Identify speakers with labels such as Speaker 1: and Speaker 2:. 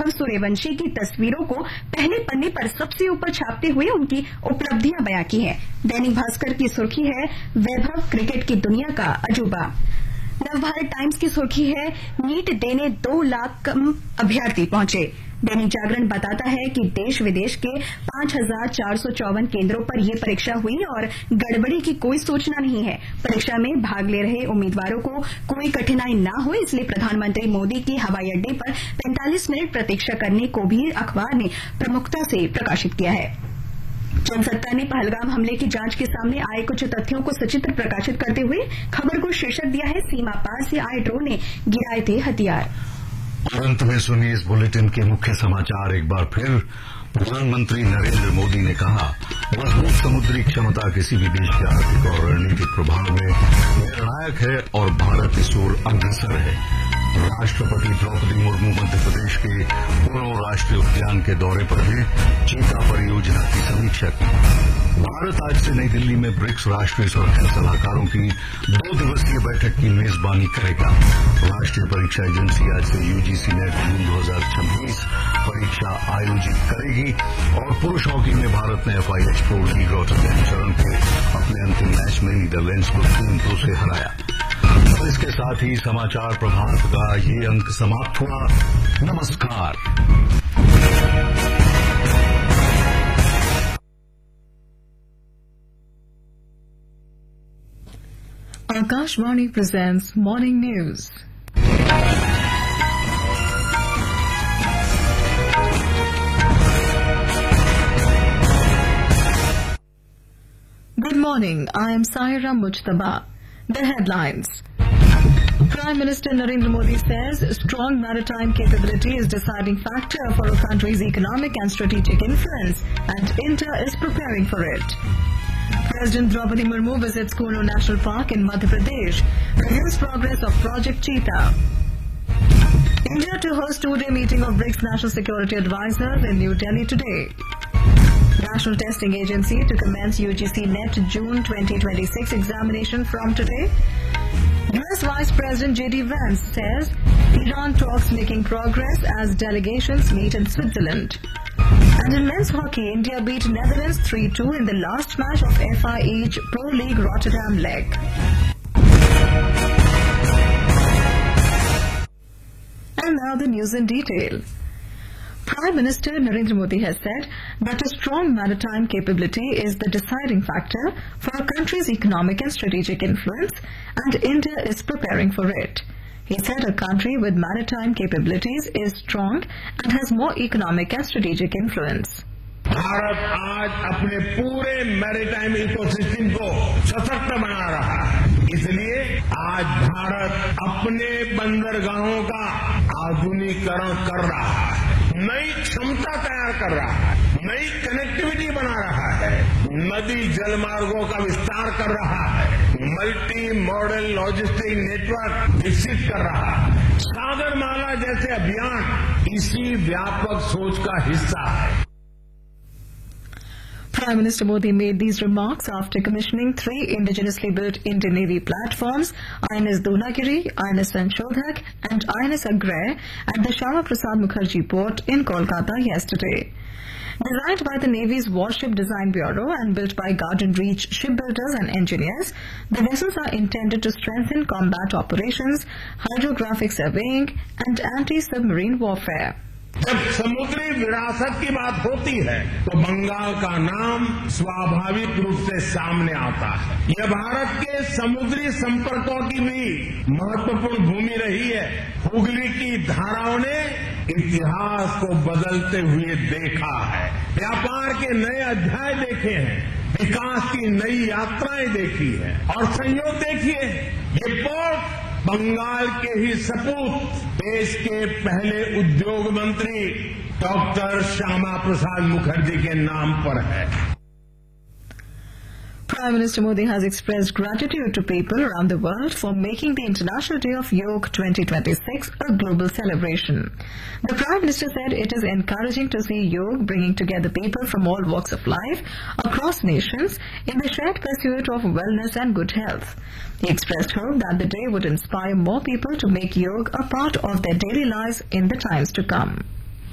Speaker 1: वैभव सूर्यवंशी की तस्वीरों को पहले पन्ने पर सबसे ऊपर छापते हुए उनकी उपलब्धियां बयां की हैं। दैनिक भास्कर की सुर्खी है वैभव क्रिकेट की दुनिया का अजूबा। नवभारत टाइम्स की सुर्खी है नीट देने 2 लाख कम अभ्यर्थी पहुंचे। दैनिक जागरण बताता है कि देश विदेश के 5,454 केंद्रों पर यह परीक्षा हुई और गड़बड़ी की कोई सूचना नहीं है। परीक्षा में भाग ले रहे उम्मीदवारों को कोई कठिनाई न हो इसलिए प्रधानमंत्री मोदी की हवाई अड्डे पर 45 मिनट प्रतीक्षा करने को भी अखबार ने प्रमुखता से प्रकाशित किया है। जनसत्ता ने पहलगाम हमले की जांच के सामने आए कुछ तथ्यों को सचित्र प्रकाशित करते हुए खबर को शीर्षक दिया है सीमा पार से आए ड्रोन ने गिराए थे हथियार।
Speaker 2: और अंत में सुनिए इस बुलेटिन के मुख्य समाचार एक बार फिर। प्रधानमंत्री नरेंद्र मोदी ने कहा मजबूत समुद्री क्षमता किसी भी देश के आर्थिक और रणनीतिक प्रभाव में निर्णायक है और भारत इस ओर अग्रसर है। राष्ट्रपति द्रौपदी मुर्मू मध्य प्रदेश के पूर्व राष्ट्रीय उद्यान के दौरे पर हैं। चीता परियोजना की समीक्षा की। भारत आज से नई दिल्ली में ब्रिक्स राष्ट्रीय सुरक्षा सलाहकारों की 2 दिवसीय बैठक की मेजबानी करेगा। राष्ट्रीय परीक्षा एजेंसी आज से यूजीसी नेट जून 2026 परीक्षा आयोजित करेगी। और पुरुष हॉकी में भारत ने FIH प्रो लीग रॉटरडैम शरण के अपने अंतिम मैच में नीदरलैंड्स को 3-2 से हराया। और इसके साथ ही समाचार प्रभात का ये अंक समाप्त हुआ। नमस्कार।
Speaker 3: Akashvani presents Morning News. Good morning. I am Saira Mujtaba. The headlines. Prime Minister Narendra Modi says strong maritime capability is deciding factor for a country's economic and strategic influence, and India is preparing for it. President Draupadi Murmu visits Kuno National Park in Madhya Pradesh, reviews progress of Project Cheetah. India to host 2-day meeting of BRICS National Security Advisors in New Delhi today. National Testing Agency to commence UGC NET June 2026 examination from today. US Vice President J.D. Vance says Iran talks making progress as delegations meet in Switzerland. And in men's hockey, India beat Netherlands 3-2 in the last match of FIH Pro League Rotterdam leg. And now the news in detail. Prime Minister Narendra Modi has said that a strong maritime capability is the deciding factor for a country's economic and strategic influence, and India is preparing for it. He said a country with maritime capabilities is strong and has more economic and strategic influence.
Speaker 4: Bharat आज अपने पूरे maritime ecosystem को सशक्त बना रहा है। इसलिए आज भारत अपने बंदरगाहों का आधुनिकीकरण कर रहा है, नई क्षमता तैयार कर रहा है, नई कनेक्टिविटी बना रहा है, नदी जलमार्गों का विस्तार कर रहा है, मल्टी मॉडल लॉजिस्टिक नेटवर्क विकसित कर रहा है। सागरमाला जैसे अभियान इसी व्यापक सोच का हिस्सा है।
Speaker 3: Prime Minister Modi made these remarks after commissioning 3 indigenously built Indian Navy platforms, INS Dronagiri, INS Sanshodhak and INS Agray at the Shyama Prasad Mukherjee port in Kolkata yesterday. Designed by the Navy's Warship Design Bureau and built by Garden Reach shipbuilders and engineers, the vessels are intended to strengthen combat operations, hydrographic surveying and anti-submarine warfare.
Speaker 4: जब समुद्री विरासत की बात होती है तो बंगाल का नाम स्वाभाविक रूप से सामने आता है। यह भारत के समुद्री संपर्कों की भी महत्वपूर्ण भूमि रही है। हुगली की धाराओं ने इतिहास को बदलते हुए देखा है, व्यापार के नए अध्याय देखे हैं, विकास की नई यात्राएं देखी है और संयोग देखिए ये पोर्ट बंगाल के ही सपूत देश के पहले उद्योग मंत्री डॉक्टर श्यामा प्रसाद मुखर्जी के नाम पर है।
Speaker 3: Prime Minister Modi has expressed gratitude to people around the world for making the International Day of Yoga 2026 a global celebration. The Prime Minister said it is encouraging to see yoga bringing together people from all walks of life across nations in the shared pursuit of wellness and good health. He expressed hope that the day would inspire more people to make yoga a part of their daily lives in the times to come.